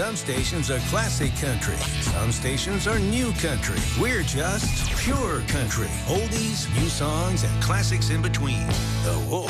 Some stations are classic country. Some stations are new country. We're just pure country. Oldies, new songs, and classics in between. The Wolf